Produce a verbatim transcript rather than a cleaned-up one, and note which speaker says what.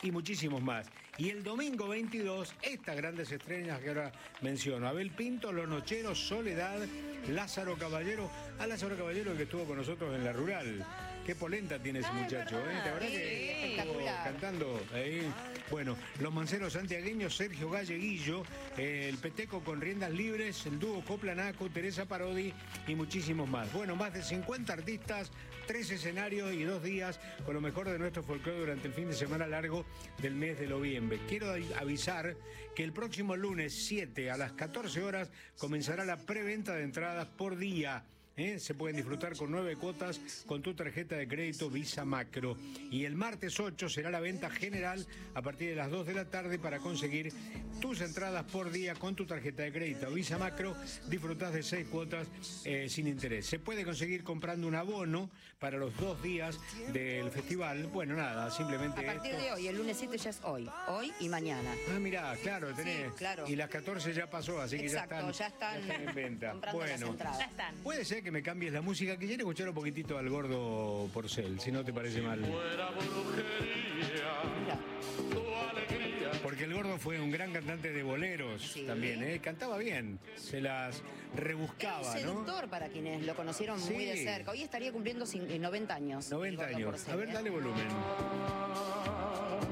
Speaker 1: y muchísimos más. Y el domingo veintidós, estas grandes estrellas que ahora menciono: Abel Pinto, Los Nocheros, Soledad, Lázaro Caballero. A Lázaro Caballero, que estuvo con nosotros en La Rural. Qué polenta tiene ese muchacho, ¿eh? La verdad que estuvo cantando ahí. Bueno, los manceros santiagueños, Sergio Galleguillo, eh, el Peteco con Riendas Libres, el dúo Coplanaco, Teresa Parodi y muchísimos más. Bueno, más de cincuenta artistas, tres escenarios y dos días con lo mejor de nuestro folclore durante el fin de semana largo del mes de noviembre. Quiero avisar que el próximo lunes siete a las catorce horas comenzará la preventa de entradas por día. ¿Eh? Se pueden disfrutar con nueve cuotas con tu tarjeta de crédito Visa Macro. Y el martes ocho será la venta general a partir de las dos de la tarde para conseguir tus entradas por día con tu tarjeta de crédito Visa Macro. Disfrutás de seis cuotas eh, sin interés. Se puede conseguir comprando un abono para los dos días del festival. Bueno, nada, simplemente
Speaker 2: a partir
Speaker 1: esto.
Speaker 2: de hoy, el lunes siete ya es hoy. Hoy y mañana.
Speaker 1: Ah, mirá, claro, tenés.
Speaker 2: Sí, claro.
Speaker 1: Y las catorce ya pasó, así que
Speaker 2: Exacto,
Speaker 1: ya están,
Speaker 2: ya están,
Speaker 1: ya están en venta.
Speaker 2: comprando
Speaker 1: Bueno,
Speaker 2: las entradas.
Speaker 3: Ya están.
Speaker 1: puede ser que me cambies la música, que quiero escuchar un poquitito al Gordo Porcel, si no te parece mal. Porque el Gordo fue un gran cantante de boleros, sí, también, ¿eh? Cantaba bien, se las rebuscaba,
Speaker 2: Era un seductor,
Speaker 1: ¿no?
Speaker 2: para quienes lo conocieron
Speaker 1: Sí.
Speaker 2: muy de cerca. Hoy estaría cumpliendo noventa años.
Speaker 1: noventa años.
Speaker 2: Porcel,
Speaker 1: A ver,
Speaker 2: ¿eh?
Speaker 1: dale volumen.